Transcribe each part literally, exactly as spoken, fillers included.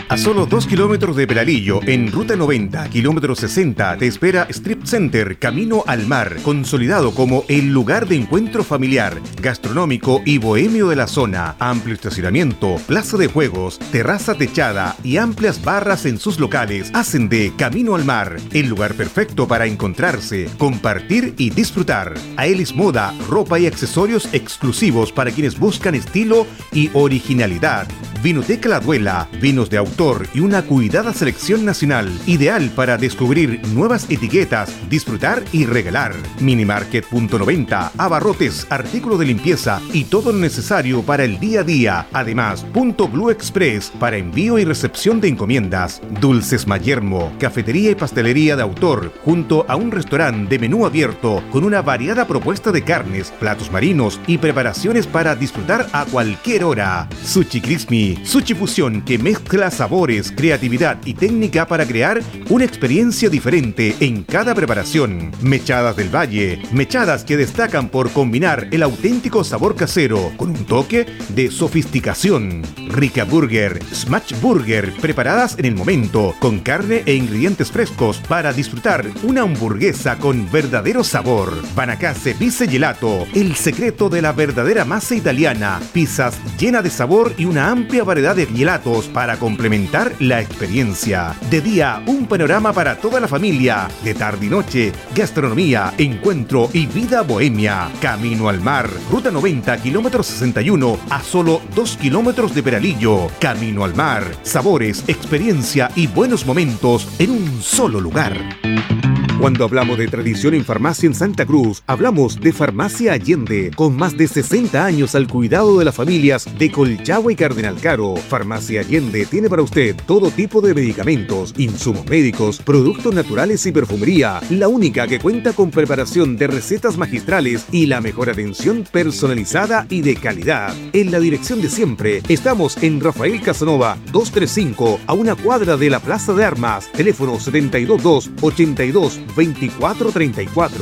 A solo dos kilómetros de Peralillo, en ruta noventa, kilómetro sesenta, te espera Strip Center Camino al Mar, consolidado como el lugar de encuentro familiar, gastronómico y bohemio de la zona. Amplio estacionamiento, plaza de juegos, terraza techada y amplias barras en sus locales hacen de Camino al Mar el lugar perfecto para encontrarse, compartir y disfrutar. Aelis Moda, ropa y accesorios exclusivos para quienes buscan estilo y originalidad. Vinoteca La Duela, vinos de autor y una cuidada selección nacional, ideal para descubrir nuevas etiquetas, disfrutar y regalar. Minimarket Punto noventa, abarrotes, artículos de limpieza y todo lo necesario para el día a día. Además, Punto Blue Express para envío y recepción de encomiendas. Dulces Mayermo, cafetería y pastelería de autor, junto a un restaurante de menú abierto con una variada propuesta de carnes, platos marinos y preparaciones para disfrutar a cualquier hora. Sushi Crispy, sushi fusión que mezcla sabores, creatividad y técnica para crear una experiencia diferente en cada preparación. Mechadas del Valle, mechadas que destacan por combinar el auténtico sabor casero con un toque de sofisticación. Rica Burger, Smash Burger, preparadas en el momento, con carne e ingredientes frescos para disfrutar una hamburguesa con verdadero sabor. Banacase Pizza Gelato, el secreto de la verdadera masa italiana. Pizzas llenas de sabor y una amplia variedad de gelatos para complementar la experiencia. De día, un panorama para toda la familia. De tarde y noche, gastronomía, encuentro y vida bohemia. Camino al Mar, ruta noventa, kilómetro sesenta y uno, a solo dos kilómetros de Peralillo. Camino al Mar, sabores, experiencia y buenos momentos en un solo lugar. Cuando hablamos de tradición en farmacia en Santa Cruz, hablamos de Farmacia Allende, con más de sesenta años al cuidado de las familias de Colchagua y Cardenal Caro. Farmacia Allende tiene para usted todo tipo de medicamentos, insumos médicos, productos naturales y perfumería, la única que cuenta con preparación de recetas magistrales y la mejor atención personalizada y de calidad. En la dirección de siempre, estamos en Rafael Casanova doscientos treinta y cinco, a una cuadra de la Plaza de Armas. Teléfono setenta y dos dos, ochenta y dos, veinticuatro treinta y cuatro.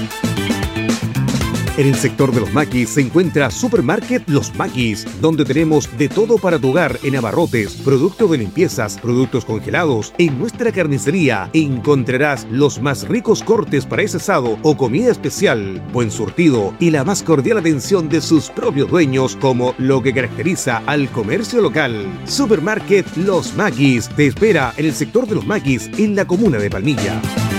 En el sector de los maquis se encuentra Supermarket Los Maquis, donde tenemos de todo para tu hogar en abarrotes, productos de limpiezas, productos congelados. En nuestra carnicería encontrarás los más ricos cortes para ese asado o comida especial, buen surtido y la más cordial atención de sus propios dueños, como lo que caracteriza al comercio local. Supermarket Los Maquis te espera en el sector de los maquis en la comuna de Palmilla.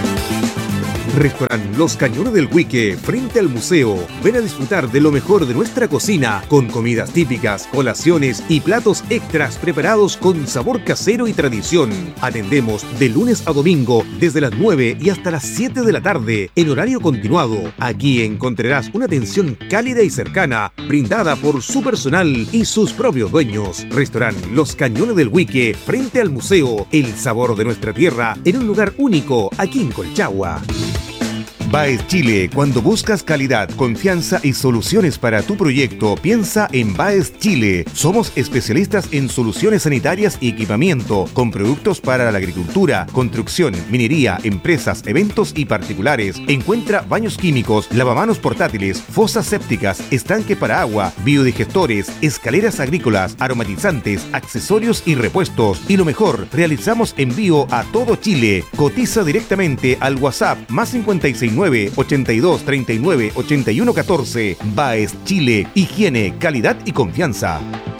Restaurante Los Cañones del Huique, frente al museo. Ven a disfrutar de lo mejor de nuestra cocina, con comidas típicas, colaciones y platos extras preparados con sabor casero y tradición. Atendemos de lunes a domingo desde las nueve y hasta las siete de la tarde, en horario continuado. Aquí encontrarás una atención cálida y cercana, brindada por su personal y sus propios dueños. Restaurante Los Cañones del Huique, frente al museo. El sabor de nuestra tierra en un lugar único, aquí en Colchagua. Baes Chile. Cuando buscas calidad, confianza y soluciones para tu proyecto, piensa en Baes Chile. Somos especialistas en soluciones sanitarias y equipamiento, con productos para la agricultura, construcción, minería, empresas, eventos y particulares. Encuentra baños químicos, lavamanos portátiles, fosas sépticas, estanque para agua, biodigestores, escaleras agrícolas, aromatizantes, accesorios y repuestos. Y lo mejor, realizamos envío a todo Chile. Cotiza directamente al WhatsApp más cincuenta y seis nueve, ochenta y dos, treinta y nueve, ochenta y uno, catorce. Baes Chile, higiene, calidad y confianza.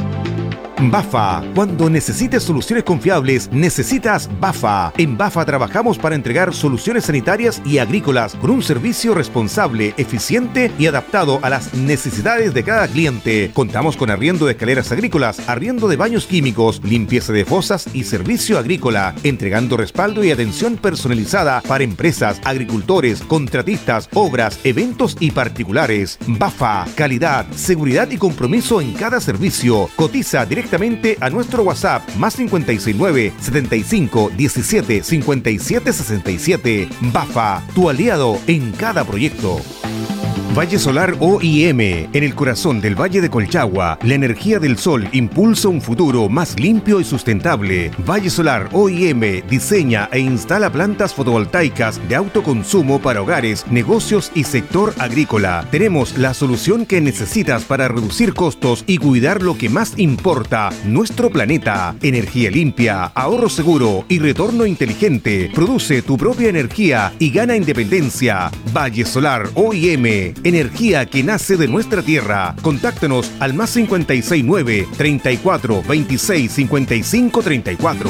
Bafa. Cuando necesites soluciones confiables, necesitas Bafa. En Bafa trabajamos para entregar soluciones sanitarias y agrícolas con un servicio responsable, eficiente y adaptado a las necesidades de cada cliente. Contamos con arriendo de escaleras agrícolas, arriendo de baños químicos, limpieza de fosas y servicio agrícola, entregando respaldo y atención personalizada para empresas, agricultores, contratistas, obras, eventos y particulares. Bafa. Calidad, seguridad y compromiso en cada servicio. Cotiza directamente a nuestro WhatsApp más cincuenta y seis nueve, setenta y cinco, diecisiete, cincuenta y siete, sesenta y siete. Bafa, tu aliado en cada proyecto. Valle Solar O I M, en el corazón del Valle de Colchagua, la energía del sol impulsa un futuro más limpio y sustentable. Valle Solar O I M diseña e instala plantas fotovoltaicas de autoconsumo para hogares, negocios y sector agrícola. Tenemos la solución que necesitas para reducir costos y cuidar lo que más importa, nuestro planeta. Energía limpia, ahorro seguro y retorno inteligente. Produce tu propia energía y gana independencia. Valle Solar O I M, energía que nace de nuestra tierra. Contáctanos al más cincuenta y seis nueve, treinta y cuatro, veintiséis, cincuenta y cinco, treinta y cuatro.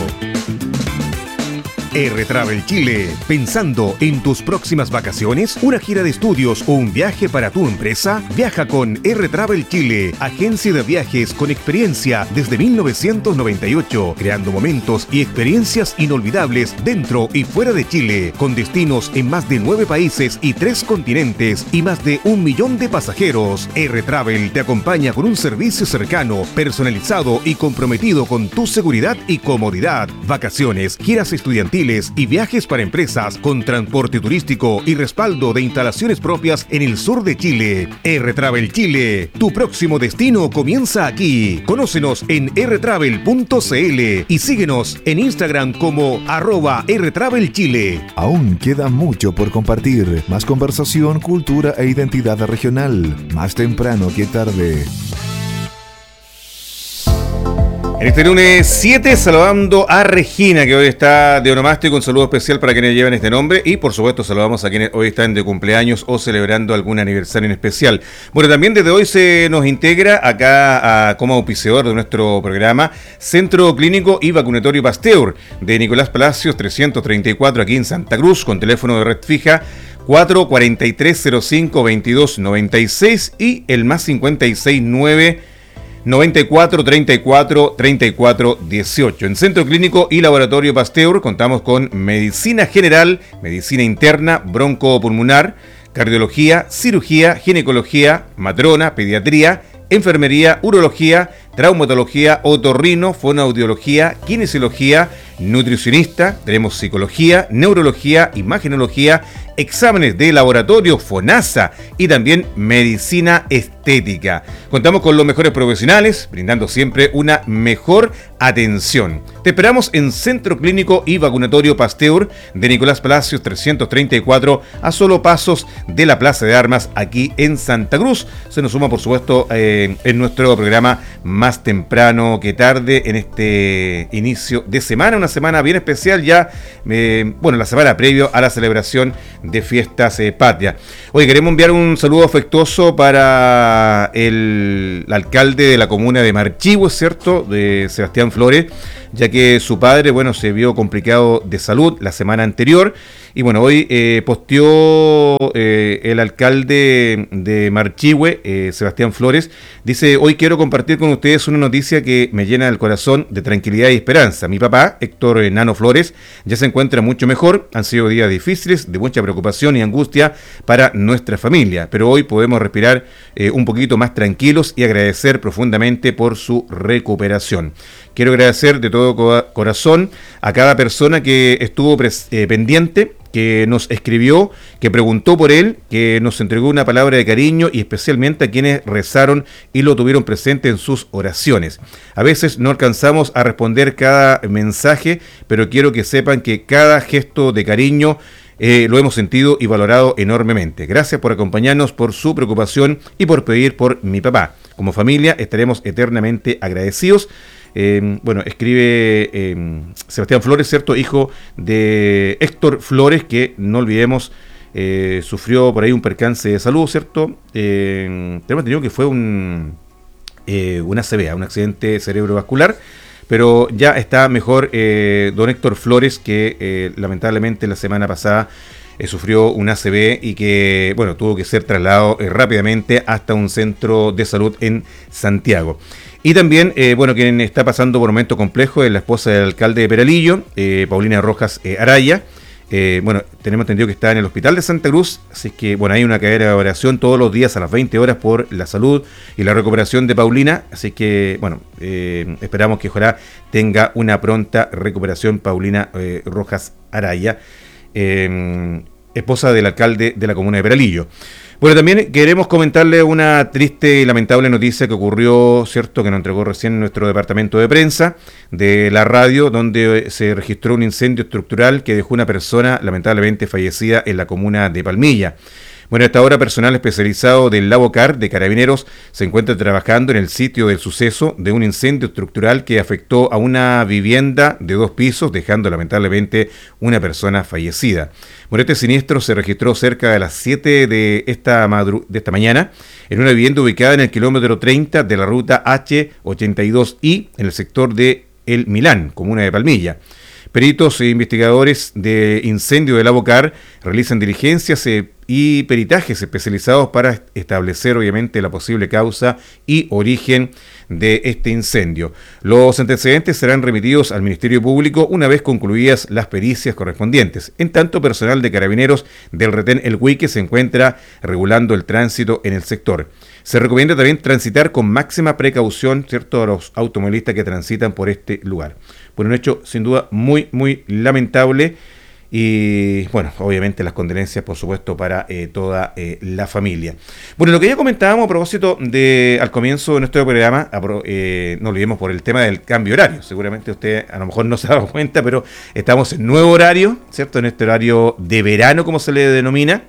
R-Travel Chile. ¿Pensando en tus próximas vacaciones? ¿Una gira de estudios o un viaje para tu empresa? Viaja con R-Travel Chile, agencia de viajes con experiencia desde mil novecientos noventa y ocho, creando momentos y experiencias inolvidables dentro y fuera de Chile, con destinos en más de nueve países y tres continentes y más de un millón de pasajeros. R-Travel te acompaña con un servicio cercano, personalizado y comprometido con tu seguridad y comodidad. Vacaciones, giras estudiantiles y viajes para empresas con transporte turístico y respaldo de instalaciones propias en el sur de Chile. R-Travel Chile, tu próximo destino comienza aquí. Conócenos en r travel punto c l y síguenos en Instagram como arroba rtravelchile. Aún queda mucho por compartir. Más conversación, cultura e identidad regional. Más temprano que tarde. En este lunes siete, saludando a Regina, que hoy está de onomástico. Un saludo especial para quienes llevan este nombre. Y por supuesto saludamos a quienes hoy están de cumpleaños o celebrando algún aniversario en especial. Bueno, también desde hoy se nos integra acá a, como auspiciador de nuestro programa, Centro Clínico y Vacunatorio Pasteur de Nicolás Palacios trescientos treinta y cuatro, aquí en Santa Cruz, con teléfono de red fija cuatro cuarenta y tres cero cinco veintidós noventa y seis y el más cincuenta y seis nueve noventa y cuatro treinta y cuatro treinta y cuatro dieciocho. En Centro Clínico y Laboratorio Pasteur contamos con medicina general, medicina interna, broncopulmonar, cardiología, cirugía, ginecología, matrona, pediatría, enfermería, urología, traumatología, otorrino, fonoaudiología, kinesiología, nutricionista, tenemos psicología, neurología, imagenología, exámenes de laboratorio, FONASA y también medicina estética. Contamos con los mejores profesionales, brindando siempre una mejor atención. Te esperamos en Centro Clínico y Vacunatorio Pasteur de Nicolás Palacios trescientos treinta y cuatro, a solo pasos de la Plaza de Armas, aquí en Santa Cruz. Se nos suma, por supuesto, eh, en nuestro programa Más Temprano que Tarde, en este inicio de semana, una semana bien especial ya, eh, bueno, la semana previo a la celebración de fiestas eh, patrias. Hoy queremos enviar un saludo afectuoso para el, el alcalde de la comuna de Marchihue, ¿cierto?, de Sebastián Flores, ya que su padre, bueno, se vio complicado de salud la semana anterior. Y bueno, hoy eh, posteó eh, el alcalde de Marchihue, eh, Sebastián Flores, dice: hoy quiero compartir con ustedes una noticia que me llena el corazón de tranquilidad y esperanza. Mi papá, Héctor Nano Flores, ya se encuentra mucho mejor. Han sido días difíciles, de mucha preocupación y angustia para nuestra familia, pero hoy podemos respirar eh, un poquito más tranquilos y agradecer profundamente por su recuperación. Quiero agradecer de todo co- corazón a cada persona que estuvo pres- eh, pendiente, que nos escribió, que preguntó por él, que nos entregó una palabra de cariño, y especialmente a quienes rezaron y lo tuvieron presente en sus oraciones. A veces no alcanzamos a responder cada mensaje, pero quiero que sepan que cada gesto de cariño eh, lo hemos sentido y valorado enormemente. Gracias por acompañarnos, por su preocupación y por pedir por mi papá. Como familia estaremos eternamente agradecidos. Eh, bueno, escribe eh, Sebastián Flores, ¿cierto?, hijo de Héctor Flores, que no olvidemos eh, sufrió por ahí un percance de salud, ¿cierto? Eh, tenemos entendido que fue un eh, una C V A, un accidente cerebrovascular, pero ya está mejor eh, don Héctor Flores, que eh, lamentablemente la semana pasada eh, sufrió un A C V y que, bueno, tuvo que ser trasladado eh, rápidamente hasta un centro de salud en Santiago. Y también, eh, bueno, quien está pasando por un momento complejo es la esposa del alcalde de Peralillo, eh, Paulina Rojas eh, Araya. Eh, bueno, tenemos entendido que está en el hospital de Santa Cruz, así que, bueno, hay una cadena de oración todos los días a las veinte horas por la salud y la recuperación de Paulina, así que, bueno, eh, esperamos que ojalá tenga una pronta recuperación Paulina eh, Rojas Araya, eh, esposa del alcalde de la comuna de Peralillo. Bueno, también queremos comentarle una triste y lamentable noticia que ocurrió, cierto, que nos entregó recién nuestro departamento de prensa de la radio, donde se registró un incendio estructural que dejó una persona lamentablemente fallecida en la comuna de Palmilla. Bueno, a esta hora personal especializado del Lavocar de Carabineros se encuentra trabajando en el sitio del suceso de un incendio estructural que afectó a una vivienda de dos pisos, dejando lamentablemente una persona fallecida. Bueno, este siniestro se registró cerca de las siete de esta, madru- de esta mañana en una vivienda ubicada en el kilómetro treinta de la ruta hache ochenta y dos i en el sector de El Milán, comuna de Palmilla. Peritos e investigadores de incendio del Lavocar realizan diligencias eh, y peritajes especializados para establecer obviamente la posible causa y origen de este incendio. Los antecedentes serán remitidos al Ministerio Público una vez concluidas las pericias correspondientes. En tanto, personal de Carabineros del retén El Huique se encuentra regulando el tránsito en el sector. Se recomienda también transitar con máxima precaución, ¿cierto?, a los automovilistas que transitan por este lugar. Por un hecho sin duda muy, muy lamentable y, bueno, obviamente las condolencias, por supuesto, para eh, toda eh, la familia. Bueno, lo que ya comentábamos a propósito de, al comienzo de nuestro programa, eh, no olvidemos por el tema del cambio horario. Seguramente usted a lo mejor no se ha dado cuenta, pero estamos en nuevo horario, ¿cierto?, en este horario de verano, como se le denomina.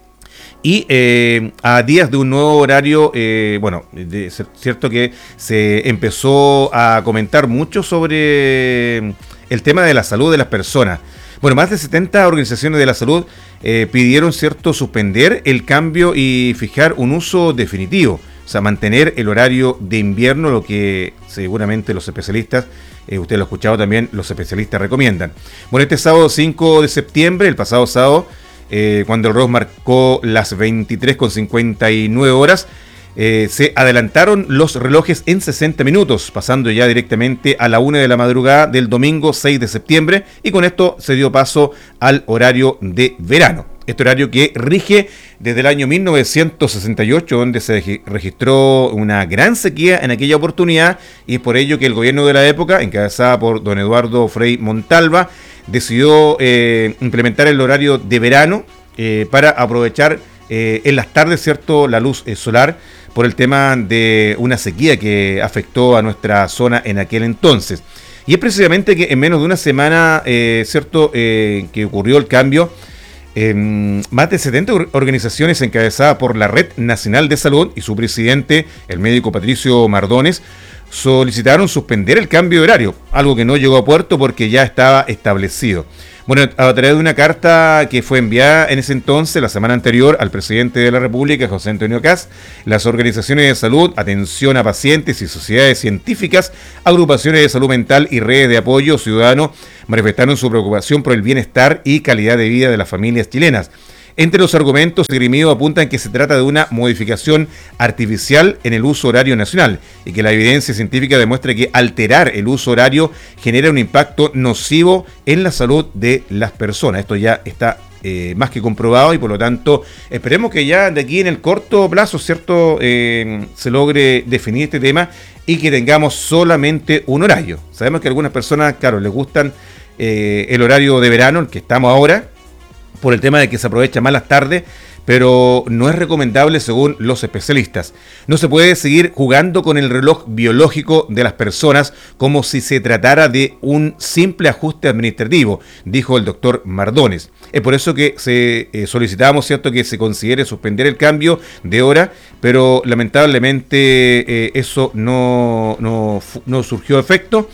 Y eh, a días de un nuevo horario, eh, bueno, de, cierto que se empezó a comentar mucho sobre el tema de la salud de las personas. Bueno, más de setenta organizaciones de la salud eh, pidieron, cierto, suspender el cambio y fijar un uso definitivo. O sea, mantener el horario de invierno, lo que seguramente los especialistas, eh, usted lo ha escuchado también, los especialistas recomiendan. Bueno, este sábado cinco de septiembre, el pasado sábado, Eh, cuando el reloj marcó las veintitrés con cincuenta y nueve horas, eh, se adelantaron los relojes en sesenta minutos, pasando ya directamente a la una de la madrugada del domingo seis de septiembre, y con esto se dio paso al horario de verano. Este horario que rige desde el año mil novecientos sesenta y ocho, donde se registró una gran sequía en aquella oportunidad, y es por ello que el gobierno de la época, encabezada por don Eduardo Frei Montalva, decidió eh, implementar el horario de verano eh, para aprovechar eh, en las tardes, cierto, la luz eh, solar, por el tema de una sequía que afectó a nuestra zona en aquel entonces. Y es precisamente que en menos de una semana, eh, cierto, eh, que ocurrió el cambio, eh, más de setenta organizaciones encabezadas por la Red Nacional de Salud y su presidente, el médico Patricio Mardones, solicitaron suspender el cambio de horario, algo que no llegó a puerto porque ya estaba establecido. Bueno, a través de una carta que fue enviada en ese entonces, la semana anterior, al presidente de la República, José Antonio Kast, las organizaciones de salud, atención a pacientes y sociedades científicas, agrupaciones de salud mental y redes de apoyo ciudadano manifestaron su preocupación por el bienestar y calidad de vida de las familias chilenas. Entre los argumentos esgrimidos apuntan que se trata de una modificación artificial en el uso horario nacional y que la evidencia científica demuestra que alterar el uso horario genera un impacto nocivo en la salud de las personas. Esto ya está eh, más que comprobado y por lo tanto esperemos que ya de aquí en el corto plazo, ¿cierto?, eh, se logre definir este tema y que tengamos solamente un horario. Sabemos que a algunas personas, claro, les gustan eh, el horario de verano, el que estamos ahora, por el tema de que se aprovecha más las tardes, pero no es recomendable según los especialistas. No se puede seguir jugando con el reloj biológico de las personas como si se tratara de un simple ajuste administrativo, dijo el doctor Mardones. Es por eso que se eh, solicitamos, cierto, que se considere suspender el cambio de hora, pero lamentablemente eh, eso no, no, no surgió efecto.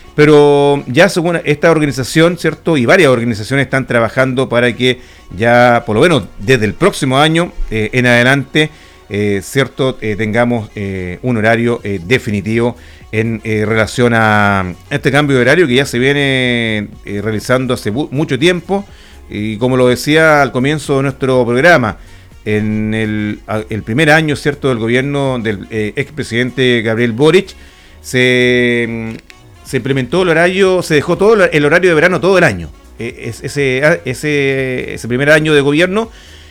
Pero ya según esta organización, ¿cierto?, y varias organizaciones están trabajando para que ya, por lo menos desde el próximo año eh, en adelante, eh, ¿cierto?, eh, tengamos eh, un horario eh, definitivo en eh, relación a este cambio de horario que ya se viene eh, realizando hace mucho tiempo. Y como lo decía al comienzo de nuestro programa, en el, el primer año, ¿cierto?, del gobierno del eh, expresidente Gabriel Boric, se... se implementó el horario, se dejó todo el horario de verano todo el año. Ese, ese, ese primer año de gobierno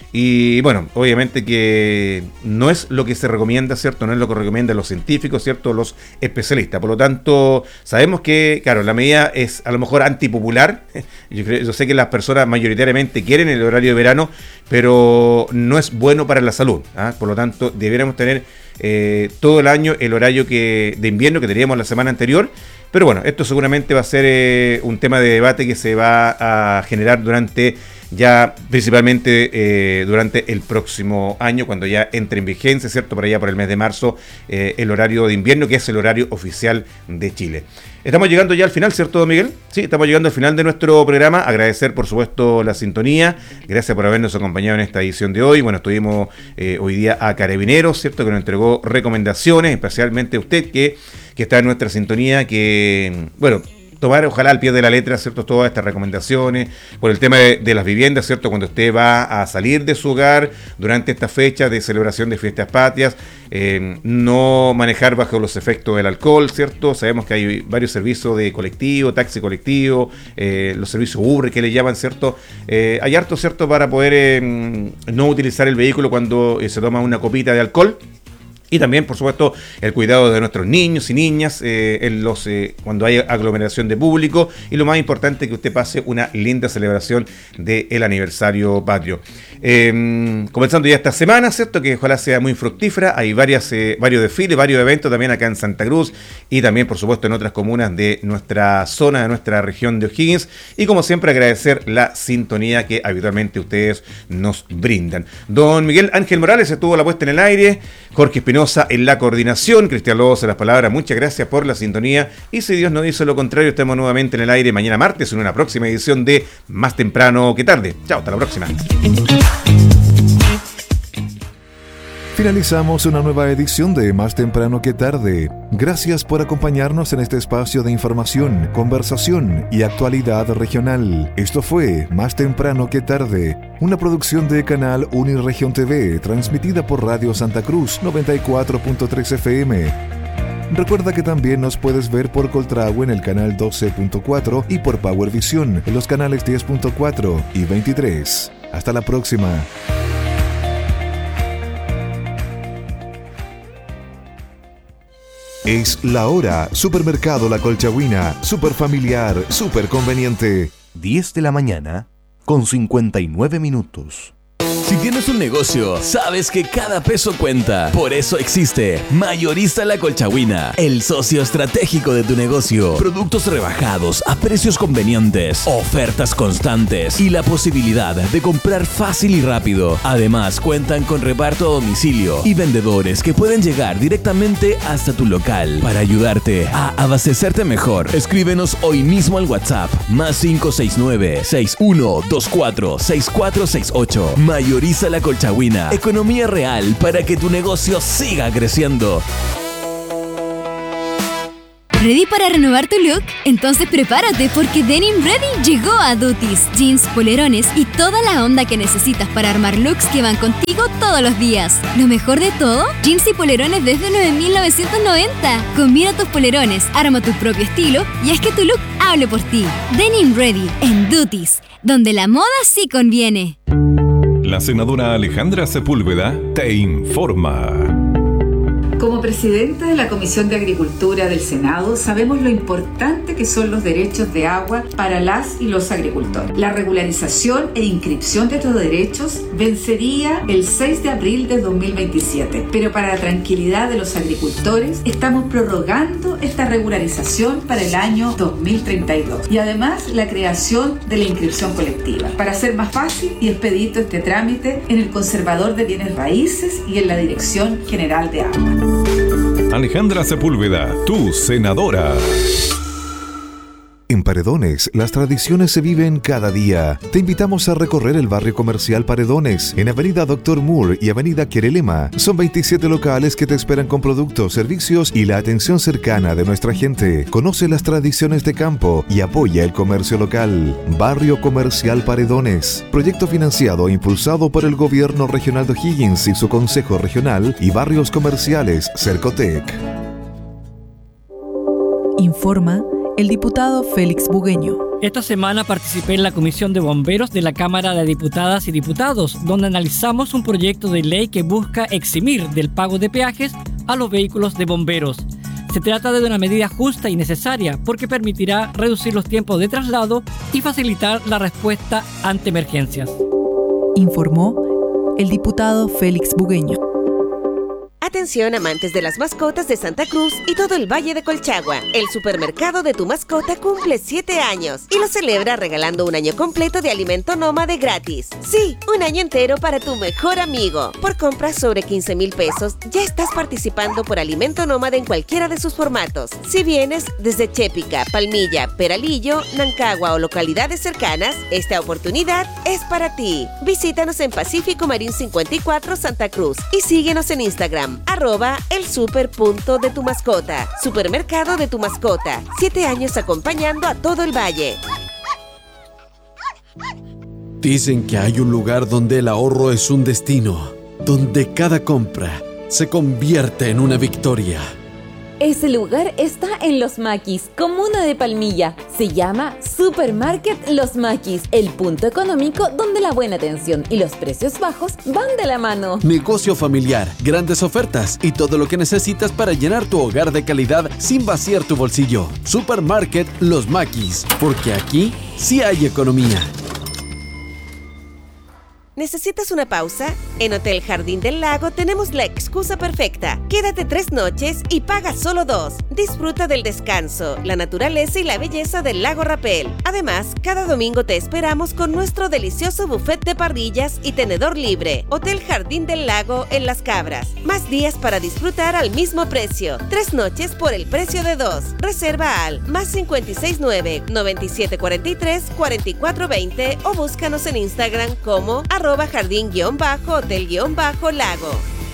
Y bueno, obviamente que no es lo que se recomienda, ¿cierto? No es lo que recomiendan los científicos, ¿cierto? Los especialistas. Por lo tanto, sabemos que, claro, la medida es a lo mejor antipopular. Yo, creo, yo sé que las personas mayoritariamente quieren el horario de verano, pero no es bueno para la salud, ¿ah? Por lo tanto, debiéramos tener eh, todo el año el horario que de invierno que teníamos la semana anterior. Pero bueno, esto seguramente va a ser eh, un tema de debate que se va a generar durante ya principalmente eh, durante el próximo año, cuando ya entre en vigencia, ¿cierto? Por allá por el mes de marzo, eh, el horario de invierno, que es el horario oficial de Chile. Estamos llegando ya al final, ¿cierto, don Miguel? Sí, estamos llegando al final de nuestro programa. Agradecer, por supuesto, la sintonía. Gracias por habernos acompañado en esta edición de hoy. Bueno, estuvimos eh, hoy día a Carabineros, ¿cierto? Que nos entregó recomendaciones, especialmente usted que, que está en nuestra sintonía, que, bueno, tomar ojalá al pie de la letra, ¿cierto? Todas estas recomendaciones por el tema de, de las viviendas, ¿cierto? Cuando usted va a salir de su hogar durante esta fecha de celebración de fiestas patrias, eh, no manejar bajo los efectos del alcohol, ¿cierto? Sabemos que hay varios servicios de colectivo, taxi colectivo, eh, los servicios Uber que le llaman, ¿cierto? Eh, hay harto, ¿cierto? Para poder eh, no utilizar el vehículo cuando eh, se toma una copita de alcohol. Y también, por supuesto, el cuidado de nuestros niños y niñas eh, en los, eh, cuando hay aglomeración de público. Y lo más importante, que usted pase una linda celebración del aniversario patrio. Eh, comenzando ya esta semana, ¿cierto? Que ojalá sea muy fructífera. Hay varias, eh, varios desfiles, varios eventos también acá en Santa Cruz y también, por supuesto, en otras comunas de nuestra zona, de nuestra región de O'Higgins. Y como siempre, agradecer la sintonía que habitualmente ustedes nos brindan. Don Miguel Ángel Morales estuvo a la puesta en el aire. Jorge Espinosa en la coordinación, Cristian Lobos en las palabras. Muchas gracias por la sintonía y si Dios no dice lo contrario, estamos nuevamente en el aire mañana martes en una próxima edición de Más Temprano que Tarde. Chao, hasta la próxima. Finalizamos una nueva edición de Más Temprano que Tarde. Gracias por acompañarnos en este espacio de información, conversación y actualidad regional. Esto fue Más Temprano que Tarde, una producción de Canal Uniregión T V, transmitida por Radio Santa Cruz noventa y cuatro punto tres F M. Recuerda que también nos puedes ver por Coltragua en el canal doce punto cuatro y por Powervisión en los canales diez punto cuatro y veintitrés. Hasta la próxima. Es la hora. Supermercado La Colchagüina. Super familiar, super conveniente. diez de la mañana con cincuenta y nueve minutos. Si tienes un negocio, sabes que cada peso cuenta. Por eso existe Mayorista La Colchagüina, el socio estratégico de tu negocio. Productos rebajados a precios convenientes, ofertas constantes y la posibilidad de comprar fácil y rápido. Además, cuentan con reparto a domicilio y vendedores que pueden llegar directamente hasta tu local para ayudarte a abastecerte mejor. Escríbenos hoy mismo al WhatsApp más cinco seis nueve, seis uno dos cuatro, seis cuatro seis ocho. Mayorista La Colchagüina, economía real para que tu negocio siga creciendo. ¿Ready para renovar tu look? Entonces prepárate porque Denim Ready llegó a Dutis. Jeans, polerones y toda la onda que necesitas para armar looks que van contigo todos los días. Lo mejor de todo, jeans y polerones desde nueve mil novecientos noventa. Combina tus polerones, arma tu propio estilo y haz que tu look hable por ti. Denim Ready en Dutis, donde la moda sí conviene. La senadora Alejandra Sepúlveda te informa. Como presidenta de la Comisión de Agricultura del Senado, sabemos lo importante que son los derechos de agua para las y los agricultores. La regularización e inscripción de estos derechos vencería el seis de abril de dos mil veintisiete, pero para la tranquilidad de los agricultores estamos prorrogando esta regularización para el año dos mil treinta y dos y además la creación de la inscripción colectiva para hacer más fácil y expedito este trámite en el Conservador de Bienes Raíces y en la Dirección General de Agua. Alejandra Sepúlveda, tu senadora. En Paredones, las tradiciones se viven cada día. Te invitamos a recorrer el barrio comercial Paredones, en Avenida Doctor Moore y Avenida Querelema. Son veintisiete locales que te esperan con productos, servicios y la atención cercana de nuestra gente. Conoce las tradiciones de campo y apoya el comercio local. Barrio Comercial Paredones. Proyecto financiado e impulsado por el Gobierno Regional de O'Higgins y su Consejo Regional y Barrios Comerciales Cercotec. Informa el diputado Félix Bugueño. Esta semana participé en la Comisión de Bomberos de la Cámara de Diputadas y Diputados, donde analizamos un proyecto de ley que busca eximir del pago de peajes a los vehículos de bomberos. Se trata de una medida justa y necesaria porque permitirá reducir los tiempos de traslado y facilitar la respuesta ante emergencias. Informó el diputado Félix Bugueño. Atención amantes de las mascotas de Santa Cruz y todo el Valle de Colchagua. El supermercado de tu mascota cumple siete años y lo celebra regalando un año completo de alimento nómade gratis. Sí, un año entero para tu mejor amigo. Por compras sobre quince mil pesos ya estás participando por alimento nómade en cualquiera de sus formatos. Si vienes desde Chépica, Palmilla, Peralillo, Nancagua o localidades cercanas, esta oportunidad es para ti. Visítanos en Pacífico Marín cincuenta y cuatro Santa Cruz y síguenos en Instagram. Arroba el super punto de tu mascota. Supermercado de tu mascota. Siete años acompañando a todo el valle. Dicen que hay un lugar donde el ahorro es un destino, donde cada compra se convierte en una victoria. Ese lugar está en Los Maquis, comuna de Palmilla. Se llama Supermarket Los Maquis, el punto económico donde la buena atención y los precios bajos van de la mano. Negocio familiar, grandes ofertas y todo lo que necesitas para llenar tu hogar de calidad sin vaciar tu bolsillo. Supermarket Los Maquis, porque aquí sí hay economía. ¿Necesitas una pausa? En Hotel Jardín del Lago tenemos la excusa perfecta. Quédate tres noches y paga solo dos. Disfruta del descanso, la naturaleza y la belleza del lago Rapel. Además, cada domingo te esperamos con nuestro delicioso buffet de parrillas y tenedor libre. Hotel Jardín del Lago en Las Cabras. Más días para disfrutar al mismo precio. Tres noches por el precio de dos. Reserva al más cinco seis nueve, nueve siete cuatro tres, cuatro cuatro dos cero o búscanos en Instagram como arroba jardín-hotel-lago.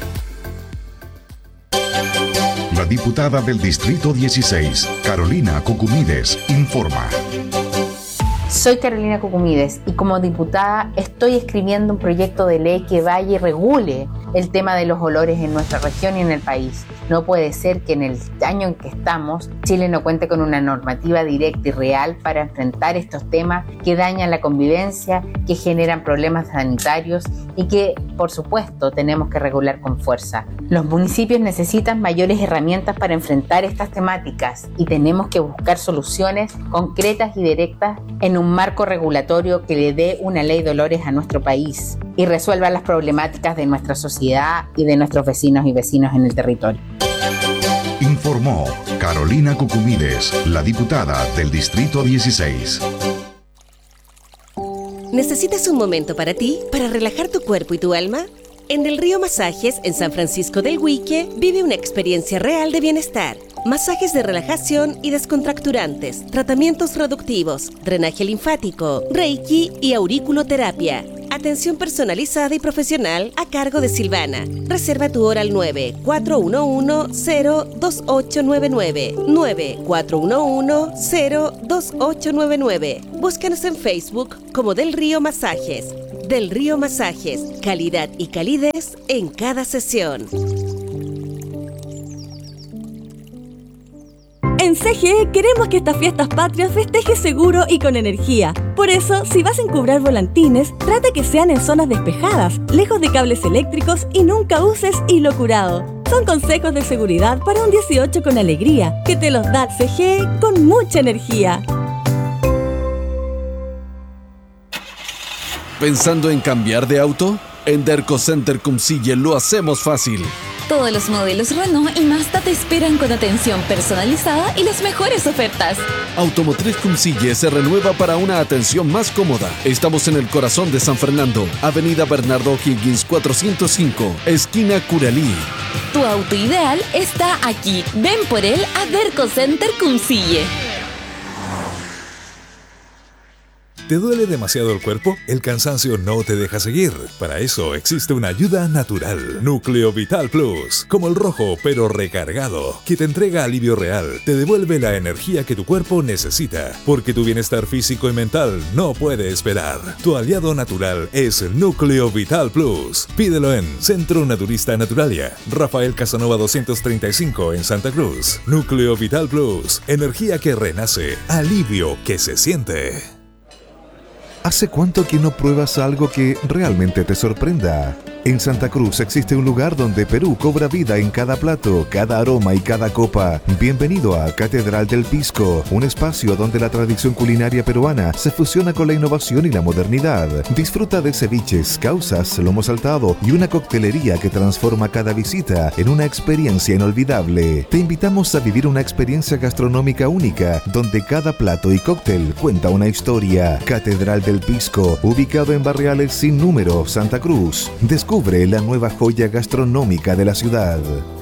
La diputada del Distrito dieciséis, Carolina Cucumides, informa. Soy Carolina Cucumides y como diputada estoy escribiendo un proyecto de ley que vaya y regule el tema de los olores en nuestra región y en el país. No puede ser que en el año en que estamos, Chile no cuente con una normativa directa y real para enfrentar estos temas que dañan la convivencia, que generan problemas sanitarios y que, por supuesto, tenemos que regular con fuerza. Los municipios necesitan mayores herramientas para enfrentar estas temáticas y tenemos que buscar soluciones concretas y directas en un marco regulatorio que le dé una ley de olores a nuestro país y resuelva las problemáticas de nuestra sociedad y de nuestros vecinos y vecinos en el territorio. Informó Carolina Cucumides, la diputada del Distrito dieciséis. ¿Necesitas un momento para ti, para relajar tu cuerpo y tu alma? En Del Río Masajes, en San Francisco del Huique, vive una experiencia real de bienestar. Masajes de relajación y descontracturantes, tratamientos reductivos, drenaje linfático, reiki y auriculoterapia. Atención personalizada y profesional a cargo de Silvana. Reserva tu hora al nueve cuatro uno uno, cero dos ocho nueve nueve. nueve cuatro uno uno, cero dos ocho nueve nueve. Búscanos en Facebook como Del Río Masajes. Del Río Masajes, calidad y calidez en cada sesión. En C G E queremos que estas fiestas patrias festejes seguro y con energía. Por eso, si vas a encubrar volantines, trata que sean en zonas despejadas, lejos de cables eléctricos y nunca uses hilo curado. Son consejos de seguridad para un dieciocho con alegría, que te los da C G E con mucha energía. ¿Pensando en cambiar de auto? En Derco Center Cumcille lo hacemos fácil. Todos los modelos Renault y Mazda te esperan con atención personalizada y las mejores ofertas. Automotriz Cumcille se renueva para una atención más cómoda. Estamos en el corazón de San Fernando, Avenida Bernardo O'Higgins cuatrocientos cinco, esquina Curalí. Tu auto ideal está aquí. Ven por él a Derco Center Cumcille. ¿Te duele demasiado el cuerpo? ¿El cansancio no te deja seguir? Para eso existe una ayuda natural. Núcleo Vital Plus, como el rojo pero recargado, que te entrega alivio real, te devuelve la energía que tu cuerpo necesita, porque tu bienestar físico y mental no puede esperar. Tu aliado natural es el Núcleo Vital Plus. Pídelo en Centro Naturista Naturalia, Rafael Casanova doscientos treinta y cinco en Santa Cruz. Núcleo Vital Plus, energía que renace, alivio que se siente. ¿Hace cuánto que no pruebas algo que realmente te sorprenda? En Santa Cruz existe un lugar donde Perú cobra vida en cada plato, cada aroma y cada copa. Bienvenido a Catedral del Pisco, un espacio donde la tradición culinaria peruana se fusiona con la innovación y la modernidad. Disfruta de ceviches, causas, lomo saltado y una coctelería que transforma cada visita en una experiencia inolvidable. Te invitamos a vivir una experiencia gastronómica única, donde cada plato y cóctel cuenta una historia. Catedral del Pisco, ubicado en Barriales Sin Número, Santa Cruz. Descubre la nueva joya gastronómica de la ciudad.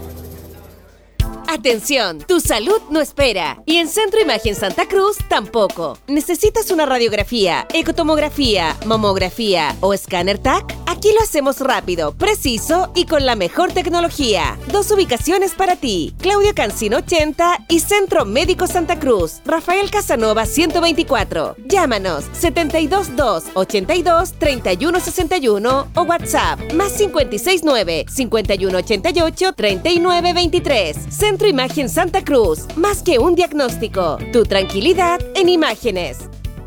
Atención, tu salud no espera. Y en Centro Imagen Santa Cruz tampoco. ¿Necesitas una radiografía, ecotomografía, mamografía o escáner T A C? Aquí lo hacemos rápido, preciso y con la mejor tecnología. Dos ubicaciones para ti: Claudio Cancino ochenta y Centro Médico Santa Cruz, Rafael Casanova ciento veinticuatro. Llámanos setenta y dos dos, ochenta y dos, treinta y uno sesenta y uno o WhatsApp más cincuenta y seis nueve, cincuenta y uno ochenta y ocho, treinta y nueve veintitrés. Centro Imagen Santa Cruz, más que un diagnóstico, tu tranquilidad en imágenes.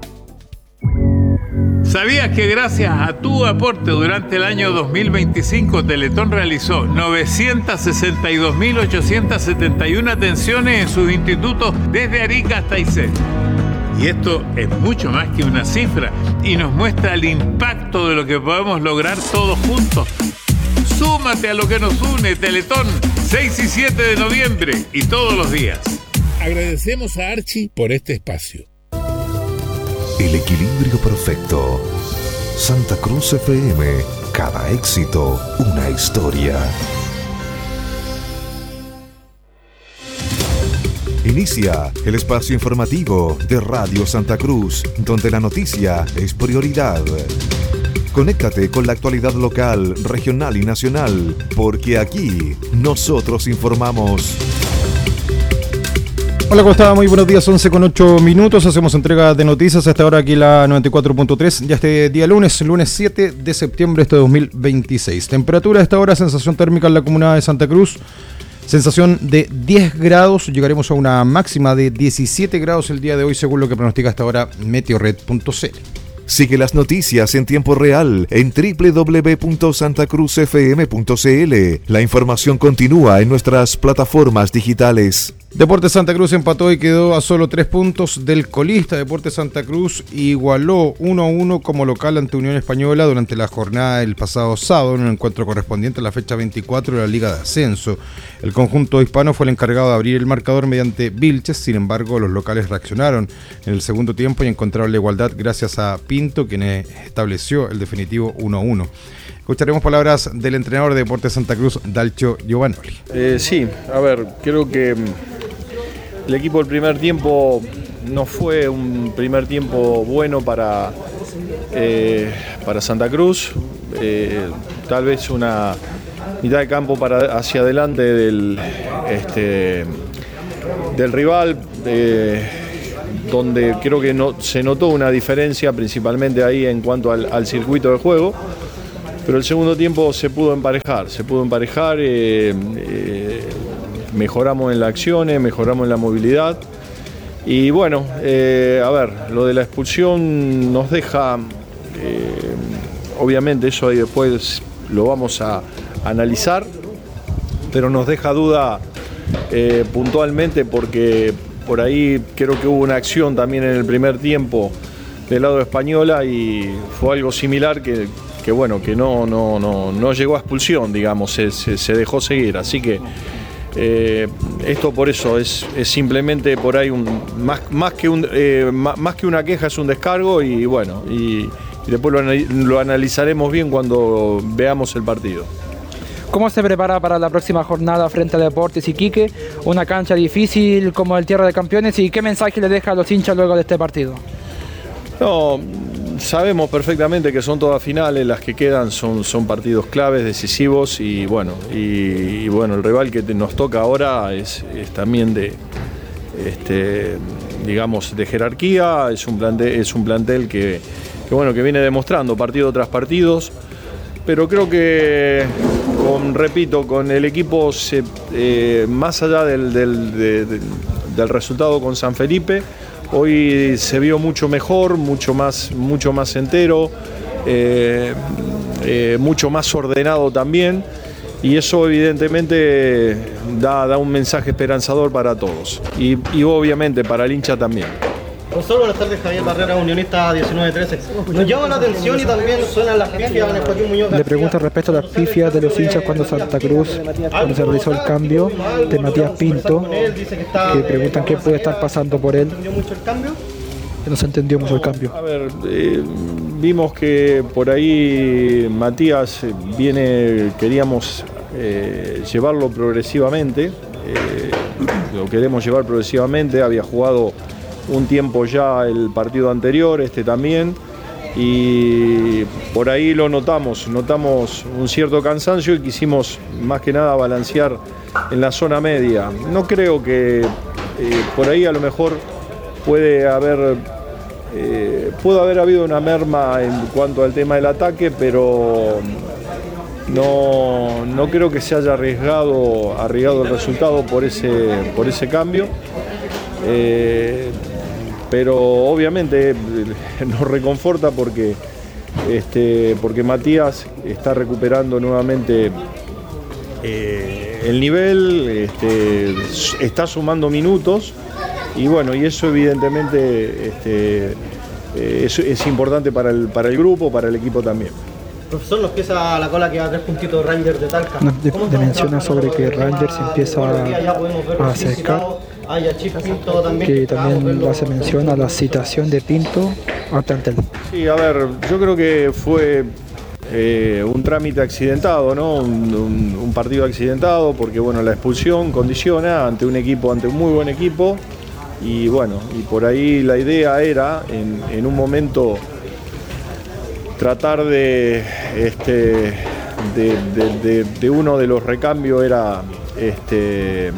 ¿Sabías que gracias a tu aporte durante el año dos mil veinticinco Teletón realizó novecientas sesenta y dos mil ochocientas setenta y una atenciones en sus institutos desde Arica hasta Aysén? Y esto es mucho más que una cifra y nos muestra el impacto de lo que podemos lograr todos juntos. Súmate a lo que nos une, Teletón, seis y siete de noviembre y todos los días. Agradecemos a Archie por este espacio. El equilibrio perfecto. Santa Cruz F M. Cada éxito, una historia. Inicia el espacio informativo de Radio Santa Cruz, donde la noticia es prioridad. Conéctate con la actualidad local, regional y nacional, porque aquí nosotros informamos. Hola, ¿cómo está? Muy buenos días, once con ocho minutos. Hacemos entrega de noticias hasta ahora aquí la noventa y cuatro punto tres. Ya este día lunes, lunes siete de septiembre de este dos mil veintiséis. Temperatura a esta hora, sensación térmica en la comuna de Santa Cruz. Sensación de diez grados. Llegaremos a una máxima de diecisiete grados el día de hoy, según lo que pronostica hasta ahora meteorred punto c l. Sigue las noticias en tiempo real en doble u doble u doble u punto santa cruz f m punto c l. La información continúa en nuestras plataformas digitales. Deportes Santa Cruz empató y quedó a solo tres puntos del colista. Deportes Santa Cruz igualó uno a uno como local ante Unión Española durante la jornada del pasado sábado en un encuentro correspondiente a la fecha veinticuatro de la Liga de Ascenso. El conjunto hispano fue el encargado de abrir el marcador mediante Vilches. Sin embargo, los locales reaccionaron en el segundo tiempo y encontraron la igualdad gracias a Pinto, quien estableció el definitivo uno a uno. Escucharemos palabras del entrenador de Deportes Santa Cruz, Dalcio Giovanoli. Eh, sí, a ver, creo que el equipo del primer tiempo no fue un primer tiempo bueno para, eh, para Santa Cruz. Eh, tal vez una mitad de campo para hacia adelante del, este, del rival, eh, donde creo que no, se notó una diferencia principalmente ahí en cuanto al, al circuito de juego. Pero el segundo tiempo se pudo emparejar, se pudo emparejar, eh, eh, mejoramos en las acciones, mejoramos en la movilidad. Y bueno, eh, a ver, lo de la expulsión nos deja, eh, obviamente eso ahí después lo vamos a analizar, pero nos deja duda eh, puntualmente porque por ahí creo que hubo una acción también en el primer tiempo del lado de Española y fue algo similar que... que bueno, que no, no, no, no llegó a expulsión, digamos, se, se, se dejó seguir, así que eh, esto por eso es, es simplemente por ahí un, más, más, que un, eh, más, más que una queja es un descargo y bueno, y, y después lo, lo analizaremos bien cuando veamos el partido. ¿Cómo se prepara para la próxima jornada frente a Deportes Iquique? Una cancha difícil como el Tierra de Campeones, ¿y qué mensaje le deja a los hinchas luego de este partido? No, sabemos perfectamente que son todas finales, las que quedan son, son partidos claves, decisivos y bueno, y, y bueno, el rival que te, nos toca ahora es, es también de, este, digamos, de jerarquía, es un plantel, es un plantel que, que, bueno, que viene demostrando partido tras partidos, pero creo que, con, repito, con el equipo, se, eh, más allá del, del, de, de, del resultado con San Felipe, hoy se vio mucho mejor, mucho más, mucho más entero, eh, eh, mucho más ordenado también, y eso evidentemente da, da un mensaje esperanzador para todos y, y obviamente para el hincha también. Profesor, buenas tardes, Javier Barrera, Unionista diecinueve trece. Nos llama la atención y también suenan las pifias de Joaquín Muñoz. Le pregunto respecto a las pifias de los hinchas cuando Santa Cruz, cuando se realizó el cambio de Matías Pinto, que preguntan qué puede estar pasando por él. Que no se entendió mucho el cambio. A ver, eh, vimos que por ahí Matías viene, queríamos eh, llevarlo progresivamente, eh, lo queremos llevar progresivamente, había jugado un tiempo ya el partido anterior, este también, y por ahí lo notamos, notamos un cierto cansancio y quisimos más que nada balancear en la zona media. No creo que eh, por ahí a lo mejor puede haber, eh, pudo haber habido una merma en cuanto al tema del ataque, pero no, no creo que se haya arriesgado, arriesgado el resultado por ese, por ese cambio. Eh, pero obviamente nos reconforta porque, este, porque Matías está recuperando nuevamente eh, el nivel, este, está sumando minutos y bueno, y eso evidentemente este, eh, es, es importante para el, para el grupo, para el equipo también. Profesor, nos empieza la cola que va a tres puntitos Rangers de Talca. Nos de, de menciona sobre que Rangers empieza a acercar. Ah, ya, Chip Pinto también, que también hace mención a la citación de Pinto al plantel. Sí, a ver, yo creo que fue eh, un trámite accidentado, ¿no? Un, un, un partido accidentado porque bueno, la expulsión condiciona ante un equipo, ante un muy buen equipo y bueno, y por ahí la idea era en, en un momento tratar de, este, de, de, de, de uno de los recambios era este,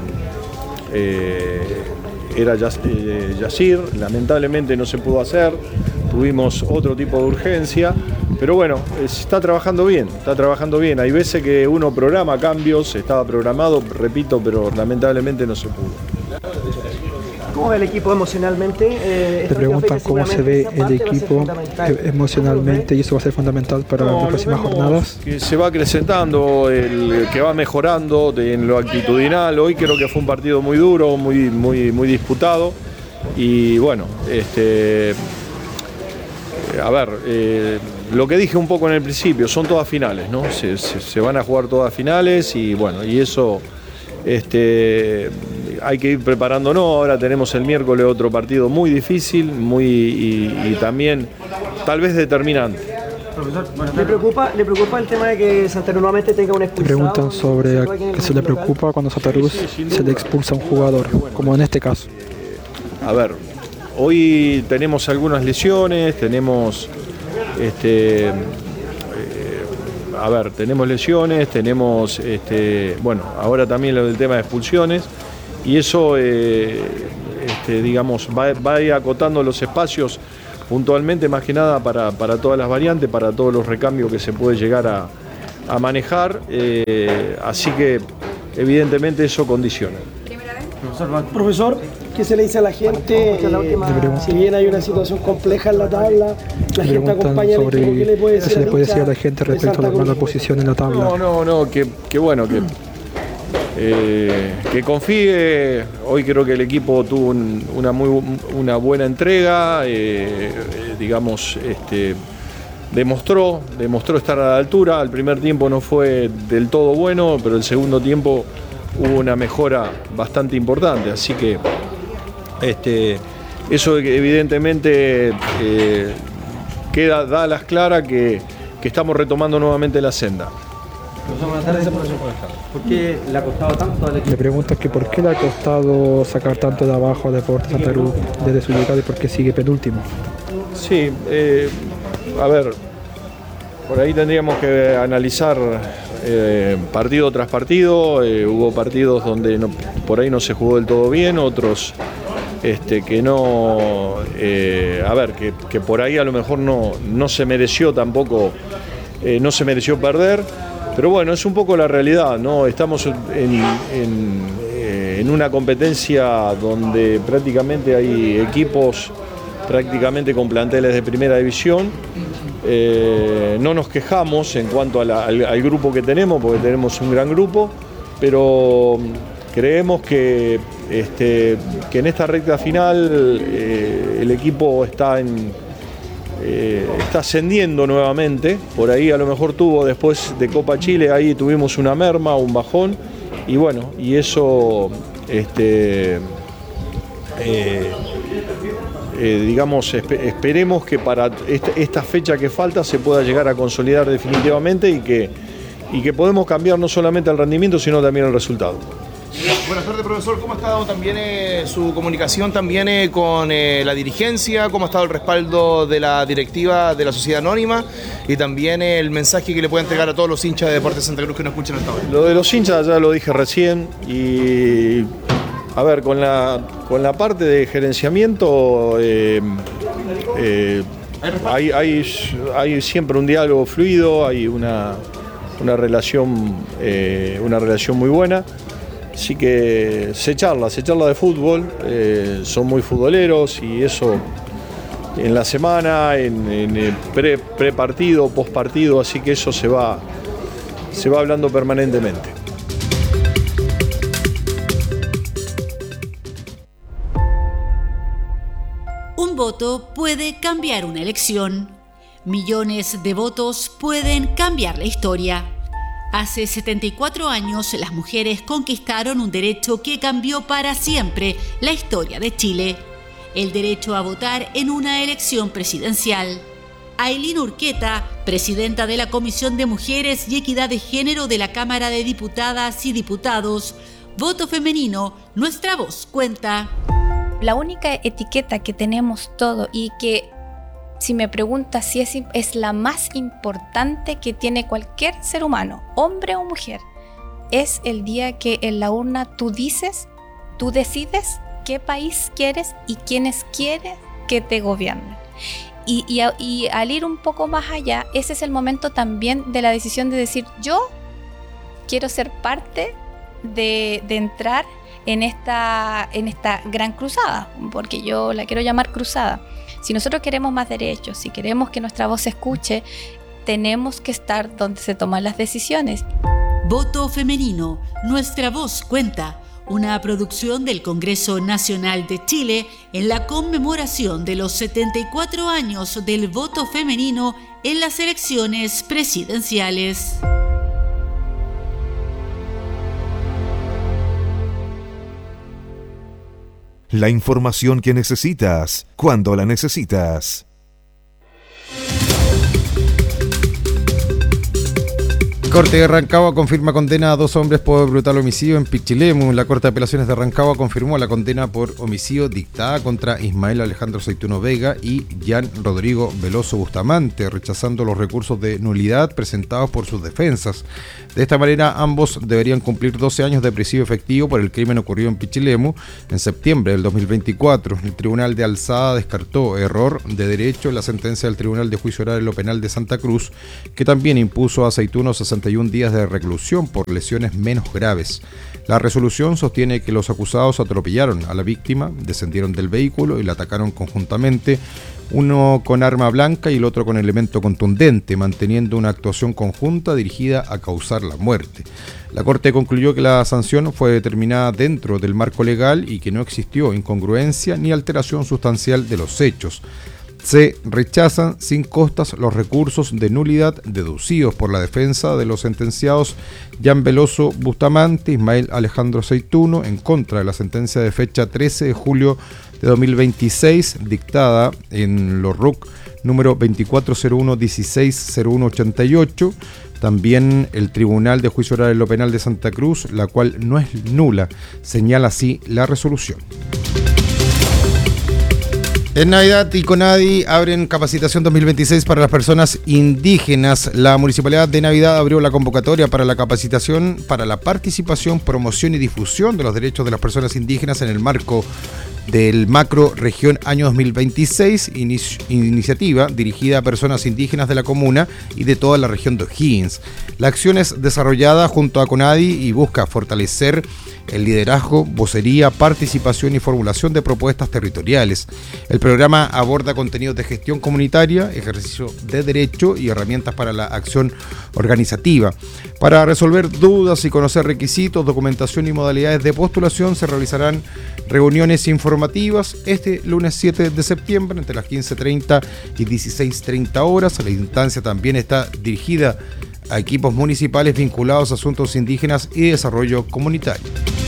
Eh, era Yacir, lamentablemente no se pudo hacer, tuvimos otro tipo de urgencia, pero bueno, se está trabajando bien, está trabajando bien. Hay veces que uno programa cambios, estaba programado, repito, pero lamentablemente no se pudo. ¿Cómo ve el equipo emocionalmente? Eh, Te preguntan cómo se ve el equipo emocionalmente y eso va a ser fundamental para no, las próximas jornadas. Que se va acrecentando, el, que va mejorando en lo actitudinal. Hoy creo que fue un partido muy duro, muy, muy, muy disputado y bueno, este, a ver, eh, lo que dije un poco en el principio, son todas finales, ¿no? Se, se, se van a jugar todas finales y bueno, y eso este, hay que ir preparándonos. Ahora tenemos el miércoles otro partido muy difícil, muy y, y también tal vez determinante. Profesor, ¿le preocupa, ¿le preocupa el tema de que Santa Cruz nuevamente tenga un expulsado? Preguntan sobre qué se le preocupa cuando Santa Cruz sí, sí, se le expulsa a un jugador, como en este caso. A ver, hoy tenemos algunas lesiones, tenemos este, a ver, tenemos lesiones, tenemos, este, bueno, ahora también lo del tema de expulsiones y eso, eh, este, digamos, va, va a ir acotando los espacios puntualmente, más que nada para, para todas las variantes, para todos los recambios que se puede llegar a, a manejar, eh, así que evidentemente eso condiciona. Profesor, ¿qué se le dice a la gente? Eh, si bien hay una situación compleja en la tabla, la me gente acompaña al sobre equipo, ¿qué le puede decir, ¿qué se le puede decir a la gente respecto a la mala posición en la tabla? No, no, no, que, que bueno, que, eh, que confíe. Hoy creo que el equipo tuvo un, una, muy, una buena entrega, eh, digamos, este, demostró, demostró estar a la altura. El primer tiempo no fue del todo bueno, pero el segundo tiempo hubo una mejora bastante importante, así que este, eso evidentemente eh, queda, da a las claras que, que estamos retomando nuevamente la senda. ¿Por qué le ha costado tanto al equipo? Le preguntan que por qué le ha costado sacar tanto de abajo a Deportes Santa Cruz desde su llegada y por qué sigue penúltimo. Sí, eh, a ver, por ahí tendríamos que analizar eh, partido tras partido. Eh, hubo partidos donde no, por ahí no se jugó del todo bien, otros este, que no, eh, a ver, que, que por ahí a lo mejor no, no se mereció tampoco, eh, no se mereció perder. Pero bueno, es un poco la realidad, ¿no? Estamos en, en, eh, en una competencia donde prácticamente hay equipos prácticamente con planteles de primera división. Eh, no nos quejamos en cuanto a la, al, al grupo que tenemos, porque tenemos un gran grupo, pero creemos que, este, que en esta recta final eh, el equipo está, en, eh, está ascendiendo nuevamente. Por ahí a lo mejor tuvo después de Copa Chile, ahí tuvimos una merma, un bajón, y bueno, y eso este, eh, Eh, digamos, esp- esperemos que para esta, esta fecha que falta se pueda llegar a consolidar definitivamente y que, y que podemos cambiar no solamente el rendimiento, sino también el resultado. Buenas tardes, profesor. ¿Cómo ha estado también eh, su comunicación también eh, con eh, la dirigencia? ¿Cómo ha estado el respaldo de la directiva de la Sociedad Anónima? Y también eh, el mensaje que le puede entregar a todos los hinchas de Deportes Santa Cruz que nos escuchan hasta ahora. Lo de los hinchas ya lo dije recién y... A ver, con la, con la parte de gerenciamiento eh, eh, hay, hay, hay siempre un diálogo fluido, hay una, una, relación, eh, una relación muy buena, así que se charla, se charla de fútbol, eh, son muy futboleros y eso en la semana, en, en pre, pre partido, post partido, así que eso se va, se va hablando permanentemente. Un voto puede cambiar una elección. Millones de votos pueden cambiar la historia. Hace setenta y cuatro años, las mujeres conquistaron un derecho que cambió para siempre la historia de Chile. El derecho a votar en una elección presidencial. Ailín Urqueta, presidenta de la Comisión de Mujeres y Equidad de Género de la Cámara de Diputadas y Diputados. Voto femenino, nuestra voz cuenta. La única etiqueta que tenemos todo y que, si me preguntas si es, es la más importante que tiene cualquier ser humano, hombre o mujer, es el día que en la urna tú dices, tú decides qué país quieres y quiénes quieres que te gobiernen. Y, y, y al ir un poco más allá, ese es el momento también de la decisión de decir, yo quiero ser parte de, de entrar en esta, en esta gran cruzada, porque yo la quiero llamar cruzada. Si nosotros queremos más derechos, si queremos que nuestra voz se escuche, tenemos que estar donde se toman las decisiones. Voto femenino, nuestra voz cuenta. Una producción del Congreso Nacional de Chile en la conmemoración de los setenta y cuatro años del voto femenino en las elecciones presidenciales. La información que necesitas, cuando la necesitas. Corte de Rancagua confirma condena a dos hombres por brutal homicidio en Pichilemu. La Corte de Apelaciones de Rancagua confirmó la condena por homicidio dictada contra Ismael Alejandro Seituno Vega y Jan Rodrigo Veloso Bustamante, rechazando los recursos de nulidad presentados por sus defensas. De esta manera, ambos deberían cumplir doce años de presidio efectivo por el crimen ocurrido en Pichilemu en septiembre del dos mil veinticuatro. El Tribunal de Alzada descartó error de derecho en la sentencia del Tribunal de Juicio Oral en lo Penal de Santa Cruz, que también impuso a Seituno sesenta y un días de reclusión por lesiones menos graves. La resolución sostiene que los acusados atropellaron a la víctima, descendieron del vehículo y la atacaron conjuntamente, uno con arma blanca y el otro con elemento contundente, manteniendo una actuación conjunta dirigida a causar la muerte. La Corte concluyó que la sanción fue determinada dentro del marco legal y que no existió incongruencia ni alteración sustancial de los hechos. Se rechazan sin costas los recursos de nulidad deducidos por la defensa de los sentenciados Jan Veloso Bustamante, Ismael Alejandro Seituno, en contra de la sentencia de fecha trece de julio de dos mil veintiséis, dictada en los R U C número veinticuatro cero uno dieciséis cero uno ochenta y ocho. También el Tribunal de Juicio Oral en lo Penal de Santa Cruz, la cual no es nula, señala así la resolución. En Navidad y Conadi abren capacitación dos mil veintiséis para las personas indígenas. La Municipalidad de Navidad abrió la convocatoria para la capacitación para la participación, promoción y difusión de los derechos de las personas indígenas en el marco del Macro Región Año dos mil veintiséis, inici- iniciativa dirigida a personas indígenas de la comuna y de toda la región de O'Higgins. La acción es desarrollada junto a Conadi y busca fortalecer el liderazgo, vocería, participación y formulación de propuestas territoriales. El programa aborda contenidos de gestión comunitaria, ejercicio de derecho y herramientas para la acción organizativa. Para resolver dudas y conocer requisitos, documentación y modalidades de postulación, se realizarán reuniones informativas este lunes siete de septiembre entre las quince treinta y dieciséis treinta horas. La instancia también está dirigida a equipos municipales vinculados a asuntos indígenas y desarrollo comunitario.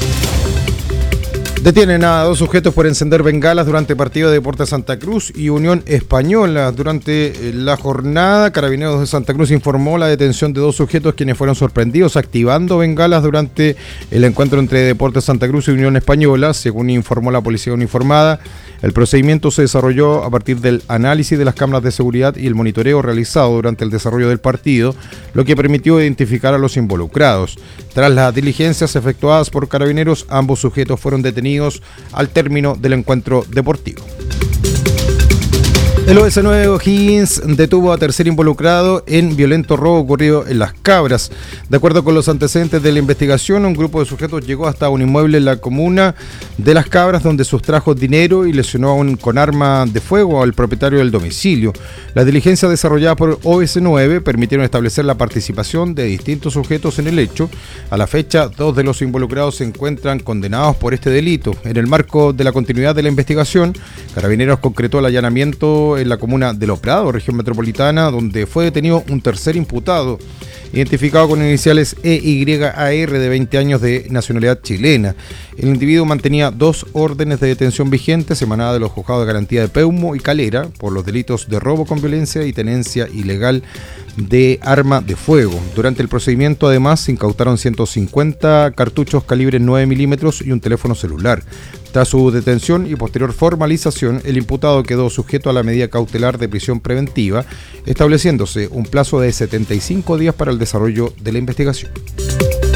Detienen a dos sujetos por encender bengalas durante partido de Deportes Santa Cruz y Unión Española. Durante la jornada, Carabineros de Santa Cruz informó la detención de dos sujetos quienes fueron sorprendidos activando bengalas durante el encuentro entre Deportes Santa Cruz y Unión Española. Según informó la policía uniformada, el procedimiento se desarrolló a partir del análisis de las cámaras de seguridad y el monitoreo realizado durante el desarrollo del partido, lo que permitió identificar a los involucrados. Tras las diligencias efectuadas por Carabineros, ambos sujetos fueron detenidos al término del encuentro deportivo. El O S nueve O'Higgins detuvo a tercer involucrado en violento robo ocurrido en Las Cabras. De acuerdo con los antecedentes de la investigación, un grupo de sujetos llegó hasta un inmueble en la comuna de Las Cabras donde sustrajo dinero y lesionó a un, con arma de fuego al propietario del domicilio. Las diligencias desarrolladas por O S nueve permitieron establecer la participación de distintos sujetos en el hecho. A la fecha, dos de los involucrados se encuentran condenados por este delito. En el marco de la continuidad de la investigación, Carabineros concretó el allanamiento en la comuna de Los Prados, región metropolitana, donde fue detenido un tercer imputado, identificado con iniciales E Y A R, de veinte años, de nacionalidad chilena. El individuo mantenía dos órdenes de detención vigentes emanadas de los juzgados de garantía de Peumo y Calera por los delitos de robo con violencia y tenencia ilegal de arma de fuego. Durante el procedimiento, además, se incautaron ciento cincuenta cartuchos calibre nueve milímetros y un teléfono celular. Tras su detención y posterior formalización, el imputado quedó sujeto a la medida cautelar de prisión preventiva, estableciéndose un plazo de setenta y cinco días para el desarrollo de la investigación.